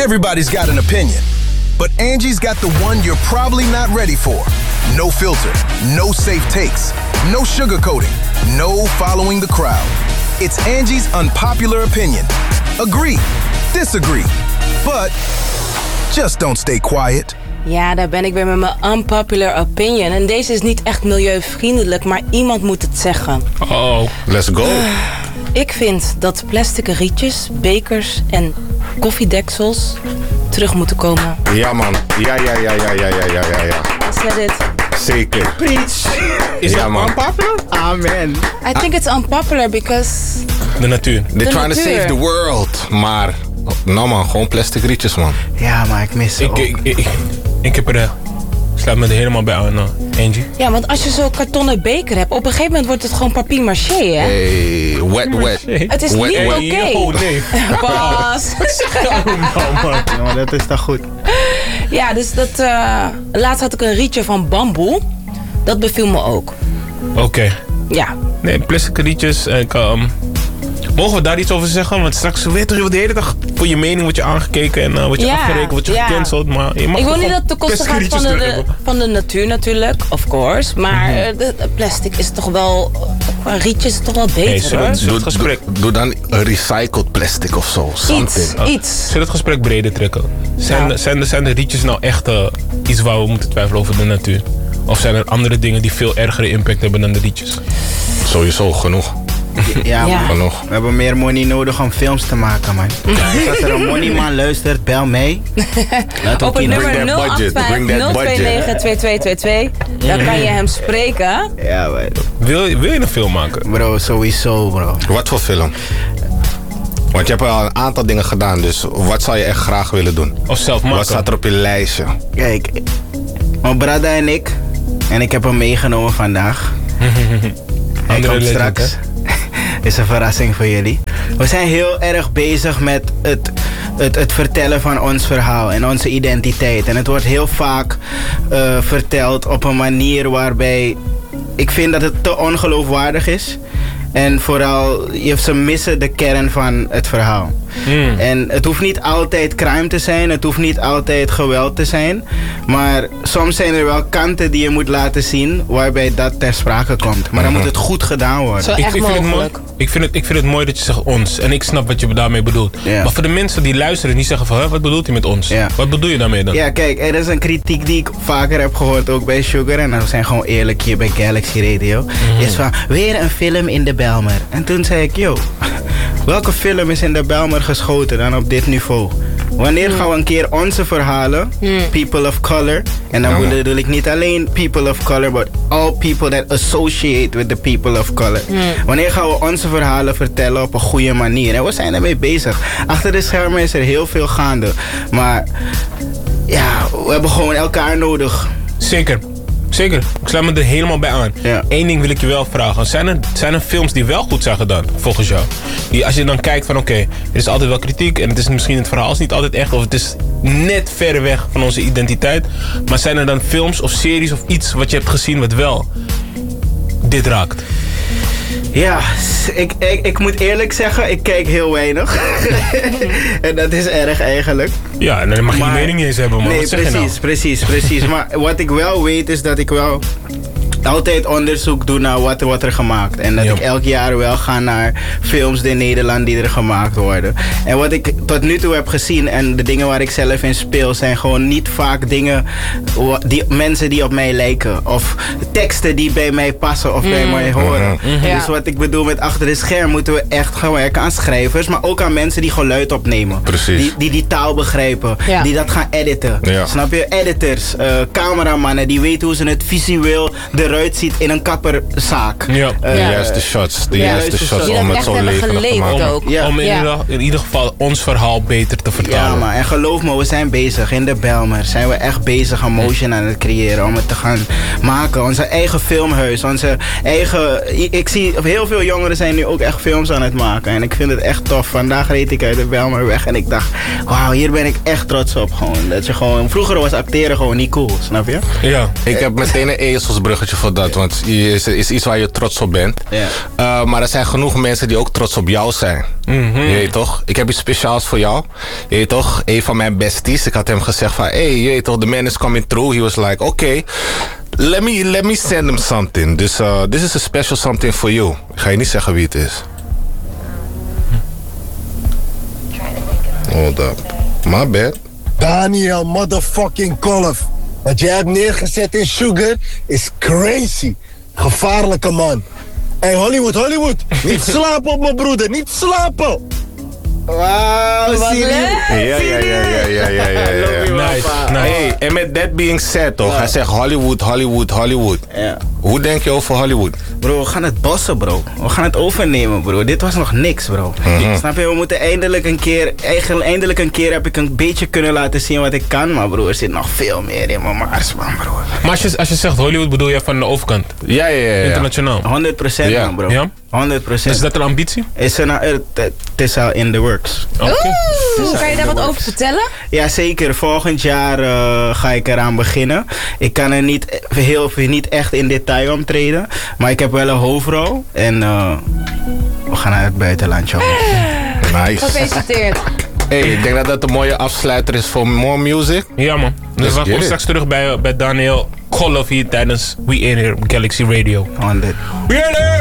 Everybody's got an opinion, but Angie's got the one you're probably not ready for. No filter, no safe takes, no sugarcoating, no following the crowd. It's Angie's unpopular opinion. Agree, disagree, but just don't stay quiet. Ja, daar ben ik weer met mijn unpopular opinion. En deze is niet echt milieuvriendelijk, maar iemand moet het zeggen. Oh, let's go. Ik vind dat plastic rietjes, bekers en koffiedeksels terug moeten komen. Ja, man. Ja. I said it. Zeker. Preach. Is dat unpopular? Amen. I think it's unpopular because... De natuur. They're trying to save the world. Maar, nou man, gewoon plastic rietjes, man. Ja, maar ik mis ze ook. Ik heb er... sluit me er helemaal bij aan, Angie. Ja, want als je zo'n kartonnen beker hebt, op een gegeven moment wordt het gewoon papier-maché, hè? Hey, wet. Het is niet oké. Oh, nee. Pas. Ja, maar dat is toch goed. Ja, dus dat... laatst had ik een rietje van bamboe. Dat beviel me ook. Oké. Ja. Nee, plastic rietjes. Mogen we daar iets over zeggen? Want straks weet je de hele dag voor je mening wordt je aangekeken en wordt je afgerekend, wordt je gecanceld. Maar je mag ik wil niet dat het ten koste gaat van de natuur natuurlijk, of course. Maar de plastic is toch wel... rietjes is toch wel beter, hoor. Doe dan een recycled plastic of zo. Iets. Zullen we het gesprek breder trekken? Zijn de rietjes nou echt iets waar we moeten twijfelen over de natuur? Of zijn er andere dingen die veel ergere impact hebben dan de rietjes? Sowieso genoeg. Ja, man. Genoeg. We hebben meer money nodig om films te maken, man. Als er een moneyman luistert, bel mee. Op het nummer 085-029-2222. Dan kan je hem spreken. Ja, man. Wil je een film maken? Bro, sowieso, bro. Wat voor film? Want je hebt al een aantal dingen gedaan, dus wat zou je echt graag willen doen? Of zelf maken? Wat staat er op je lijstje? Kijk, mijn brada en ik heb hem meegenomen vandaag. Hij komt straks. Is een verrassing voor jullie. We zijn heel erg bezig met het vertellen van ons verhaal en onze identiteit. En het wordt heel vaak verteld op een manier waarbij ik vind dat het te ongeloofwaardig is. En vooral, ze missen de kern van het verhaal. En het hoeft niet altijd crime te zijn, het hoeft niet altijd geweld te zijn. Maar soms zijn er wel kanten die je moet laten zien waarbij dat ter sprake komt. Maar dan moet het goed gedaan worden. Ik vind het mooi dat je zegt ons. En ik snap wat je daarmee bedoelt. Ja. Maar voor de mensen die luisteren, die zeggen van, wat bedoelt hij met ons? Ja. Wat bedoel je daarmee dan? Ja, kijk, er is een kritiek die ik vaker heb gehoord, ook bij Sugar. En we zijn gewoon eerlijk hier bij Galaxy Radio. Is van, weer een film in de Bijlmer. En toen zei ik, welke film is in de Bijlmer geschoten dan op dit niveau? Wanneer gaan we een keer onze verhalen, people of color, en dan bedoel ik niet alleen people of color, but all people that associate with the people of color. Wanneer gaan we onze verhalen vertellen op een goede manier? En we zijn ermee bezig. Achter de schermen is er heel veel gaande. Maar ja, we hebben gewoon elkaar nodig. Zeker. Ik sluit me er helemaal bij aan. Ja. Eén ding wil ik je wel vragen. Zijn er films die wel goed zijn gedaan, volgens jou? Die, als je dan kijkt van oké, er is altijd wel kritiek en het is misschien het verhaal is niet altijd echt, of het is net ver weg van onze identiteit. Maar zijn er dan films of series of iets wat je hebt gezien wat wel dit raakt? Ja, ik moet eerlijk zeggen, ik kijk heel weinig. En dat is erg eigenlijk. Ja, en dan mag je je mening niet eens hebben, man. Nee, precies. Maar wat ik wel weet is dat ik wel altijd onderzoek doen naar wat wordt er gemaakt. En dat ik elk jaar wel ga naar films in Nederland die er gemaakt worden. En wat ik tot nu toe heb gezien en de dingen waar ik zelf in speel zijn gewoon niet vaak dingen, die mensen die op mij lijken. Of teksten die bij mij passen of bij mij horen. Dus wat ik bedoel met achter de scherm moeten we echt gaan werken aan schrijvers, maar ook aan mensen die geluid opnemen. Precies. Die taal begrijpen. Ja. Die dat gaan editen. Ja. Snap je? Editors, cameramannen die weten hoe ze het visueel eruit ziet in een kapperzaak. Ja. De juiste shots. De juiste shots om het zo levendig te maken. Om in ieder geval ons verhaal beter te vertalen. Ja, maar en geloof me, we zijn bezig. In de Bijlmer zijn we echt bezig een motion aan het creëren. Om het te gaan maken. Onze eigen filmhuis. Onze eigen... Ik zie heel veel jongeren zijn nu ook echt films aan het maken. En ik vind het echt tof. Vandaag reed ik uit de Bijlmer weg. En ik dacht, wauw, hier ben ik echt trots op. Gewoon. Dat je gewoon... Vroeger was acteren gewoon niet cool. Snap je? Ja. Ik heb meteen een ezelsbruggetje voor dat, want is iets waar je trots op bent. Ja. Maar er zijn genoeg mensen die ook trots op jou zijn. Je weet toch? Ik heb iets speciaals voor jou. Je weet toch? Een van mijn besties. Ik had hem gezegd van, hey, je weet toch, the man is coming through. He was like, okay, let me send him something. Dus this is a special something for you. Ik ga je niet zeggen wie het is. Hold up. My bad. Daniel motherfucking Kolf. Wat jij hebt neergezet in Sugar is crazy. Gevaarlijke man. Hey Hollywood. Niet slapen op mijn broeder, niet slapen. Wauw, Wat Siri. leuk. Ja. Nice. Hey, en met that being said toch, hij zegt Hollywood. Ja. Hoe denk je over Hollywood? Bro, we gaan het bossen, bro. We gaan het overnemen, bro. Dit was nog niks, bro. Snap je? We moeten eindelijk een keer heb ik een beetje kunnen laten zien wat ik kan. Maar bro, er zit nog veel meer in mijn mars, man, bro. Maar als je zegt Hollywood, bedoel je van de overkant? Ja. Internationaal? 100% Ja. man, bro. Ja? 100%. Is dat een ambitie? Het is al in the works. Oké. Kan je daar wat over vertellen? Ja, zeker. Volgend jaar ga ik eraan beginnen. Ik kan er niet echt in detail omtreden. Maar ik heb wel een hoofdrol. En we gaan naar het buitenland, jongen. Nice. Gefeliciteerd. Hey, ik denk dat dat een mooie afsluiter is voor more music. Ja man. Dus we komen straks terug bij Daniel Kolf hier tijdens We In Here Galaxy Radio. 100. We In Here!